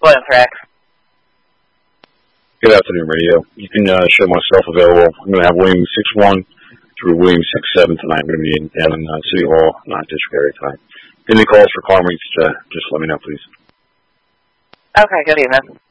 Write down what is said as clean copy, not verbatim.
Williams Rex. Good afternoon, radio. You can show myself available. I'm going to have Williams 6-1 through Williams 6-7 tonight. I'm going to be down in City Hall, District area tonight. Any calls for car meets, just let me know, please. Okay, good evening.